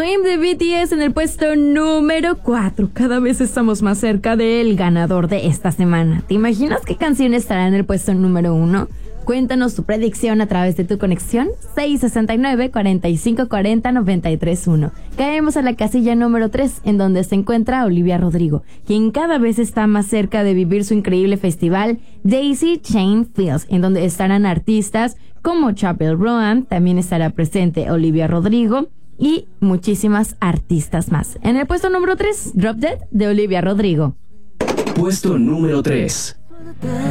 Flame de BTS en el puesto número 4. Cada vez estamos más cerca del ganador de esta semana. ¿Te imaginas qué canción estará en el puesto número 1? Cuéntanos tu predicción a través de tu conexión 669-4540-931. Caemos a la casilla número 3, en donde se encuentra Olivia Rodrigo, quien cada vez está más cerca de vivir su increíble festival Daisy Chain Fields, en donde estarán artistas como Chappell Roan, también estará presente Olivia Rodrigo y muchísimas artistas más. En el puesto número 3, Drop Dead de Olivia Rodrigo. Puesto número 3.